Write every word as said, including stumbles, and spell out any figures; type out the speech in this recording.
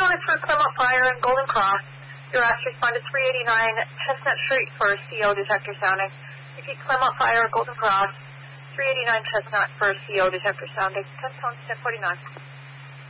tone is for Claremont Fire and Golden Cross. Your last respond to three eighty-nine Chestnut Street for C O detector sounding. Repeat Claremont Fire, Golden Cross, three eighty-nine Chestnut for C O detector sounding. Test tone ten forty-nine.